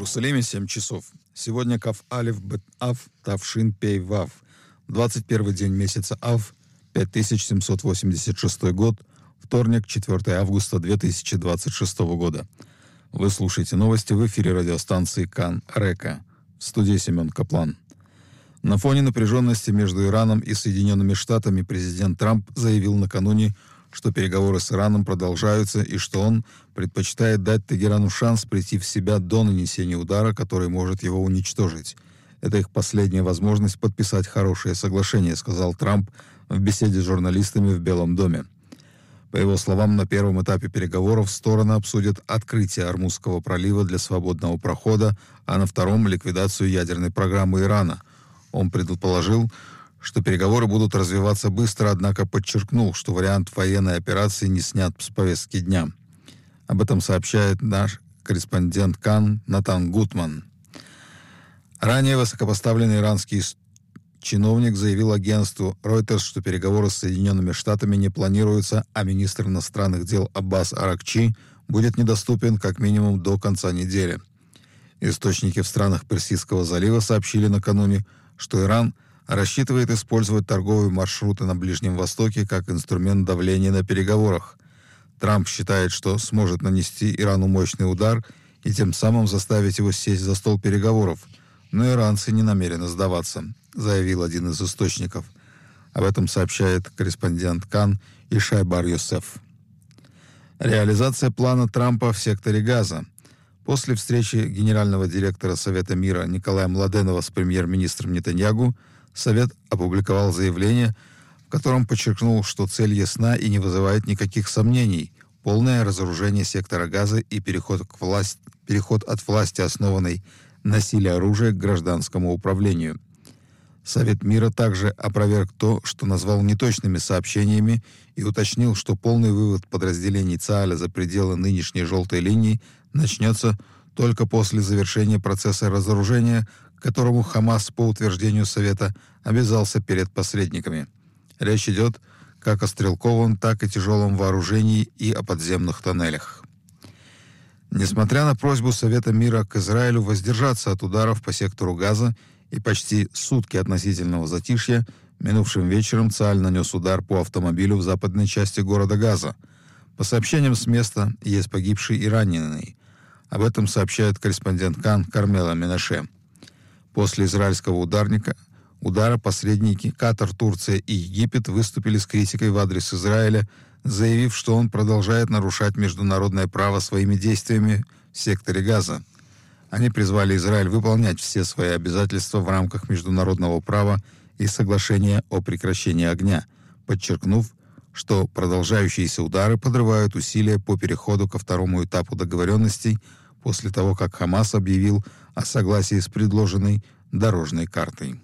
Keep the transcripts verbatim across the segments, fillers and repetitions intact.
Иерусалиме семь часов. Сегодня Кав Алиф Бет Ав Тавшин Пей Вав. двадцать первый день месяца Ав, пять тысяч семьсот восемьдесят шестой год, вторник, четвёртого августа две тысячи двадцать шестого года. Вы слушаете новости в эфире радиостанции Кан Река. В студии Семен Каплан. На фоне напряженности между Ираном и Соединенными Штатами президент Трамп заявил накануне, что переговоры с Ираном продолжаются и что он предпочитает дать Тегерану шанс прийти в себя до нанесения удара, который может его уничтожить. Это их последняя возможность подписать хорошее соглашение, сказал Трамп в беседе с журналистами в Белом доме. По его словам, на первом этапе переговоров стороны обсудят открытие Ормузского пролива для свободного прохода, а на втором — ликвидацию ядерной программы Ирана. Он предположил, что переговоры будут развиваться быстро, однако подчеркнул, что вариант военной операции не снят с повестки дня. Об этом сообщает наш корреспондент Кан Натан Гутман. Ранее высокопоставленный иранский чиновник заявил агентству Reuters, что переговоры с Соединенными Штатами не планируются, а министр иностранных дел Аббас Аракчи будет недоступен как минимум до конца недели. Источники в странах Персидского залива сообщили накануне, что Иран рассчитывает использовать торговые маршруты на Ближнем Востоке как инструмент давления на переговорах. Трамп считает, что сможет нанести Ирану мощный удар и тем самым заставить его сесть за стол переговоров. Но иранцы не намерены сдаваться, заявил один из источников. Об этом сообщает корреспондент Кан Ишай Бар-Йосеф. Реализация плана Трампа в секторе Газа. После встречи генерального директора Совета мира Николая Младенова с премьер-министром Нетаньягу Совет опубликовал заявление, в котором подчеркнул, что цель ясна и не вызывает никаких сомнений — полное разоружение сектора Газа и переход, к власть, переход от власти, основанной на силе оружия, к гражданскому управлению. Совет мира также опроверг то, что назвал неточными сообщениями, и уточнил, что полный вывод подразделений ЦААля за пределы нынешней желтой линии начнется только после завершения процесса разоружения, к которому Хамас, по утверждению Совета, обязался перед посредниками. Речь идет как о стрелковом, так и тяжелом вооружении и о подземных тоннелях. Несмотря на просьбу Совета мира к Израилю воздержаться от ударов по сектору Газа и почти сутки относительного затишья, минувшим вечером ЦААль нанес удар по автомобилю в западной части города Газа. По сообщениям с места, есть погибший и раненый. Об этом сообщает корреспондент Кан Кармела Менаше. После израильского ударника, удара посредники Катар, Турция и Египет выступили с критикой в адрес Израиля, заявив, что он продолжает нарушать международное право своими действиями в секторе Газа. Они призвали Израиль выполнять все свои обязательства в рамках международного права и соглашения о прекращении огня, подчеркнув, что продолжающиеся удары подрывают усилия по переходу ко второму этапу договоренностей после того, как Хамас объявил о согласии с предложенной дорожной картой.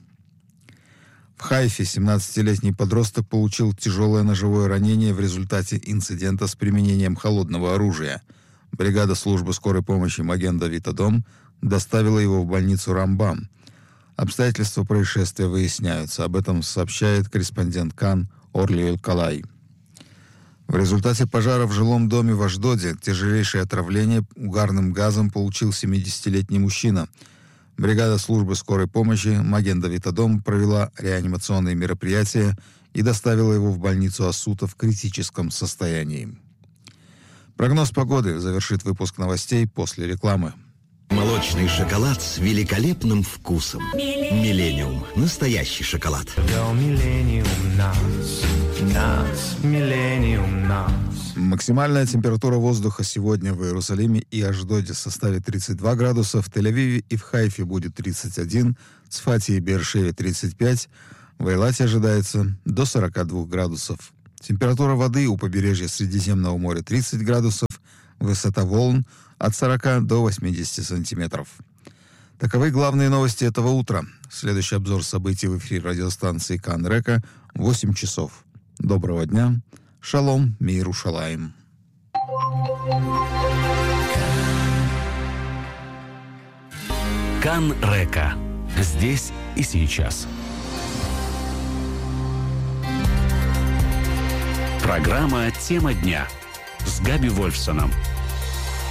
В Хайфе семнадцатилетний подросток получил тяжелое ножевое ранение в результате инцидента с применением холодного оружия. Бригада службы скорой помощи Маген-Давид-Адом доставила его в больницу Рамбам. Обстоятельства происшествия выясняются. Об этом сообщает корреспондент Кан Орли Калай. В результате пожара в жилом доме в Ашдоде тяжелейшее отравление угарным газом получил семидесятилетний мужчина. Бригада службы скорой помощи Маген-Давид-Адом провела реанимационные мероприятия и доставила его в больницу Асута в критическом состоянии. Прогноз погоды завершит выпуск новостей после рекламы. Молочный шоколад с великолепным вкусом. Миллениум. Настоящий шоколад. Максимальная температура воздуха сегодня в Иерусалиме и Ашдоде составит тридцать два градуса, в Тель-Авиве и в Хайфе будет тридцать один, в Цфате и Беэр-Шеве тридцать пять, в Эйлате ожидается до сорок два градусов. Температура воды у побережья Средиземного моря тридцать градусов, высота волн от сорока до восьмидесяти сантиметров. Таковы главные новости этого утра. Следующий обзор событий в эфире радиостанции Кан Река в восемь часов. Доброго дня. Шалом, мир Ушалаим. Кан Река. Здесь и сейчас. Программа «Тема дня» с Габи Вольфсоном.